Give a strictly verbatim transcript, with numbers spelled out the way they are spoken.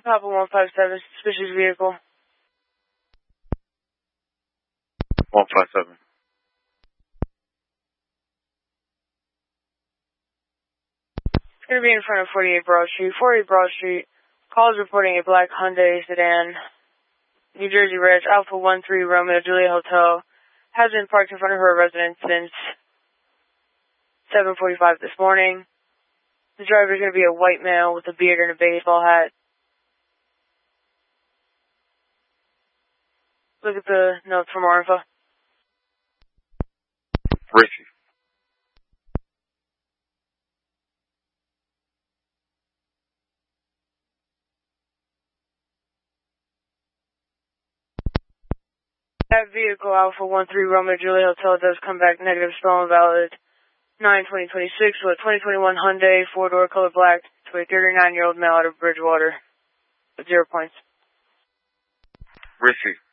Papa one five seven, suspicious vehicle. one five seven. It's going to be in front of forty-eight Broad Street. forty-eight Broad Street. Calls reporting a black Hyundai sedan. New Jersey Res, Alpha one three Romeo Juliet Hotel. Has been parked in front of her residence since seven forty-five this morning. The driver is going to be a white male with a beard and a baseball hat. Look at the notes for more info. Richie. That vehicle, Alpha one three Romeo Juliet Hotel, does come back negative, stolen, valid nine twenty twenty-six with a twenty twenty-one Hyundai, four-door, color black, to a thirty-nine-year-old male out of Bridgewater with zero points. Richie.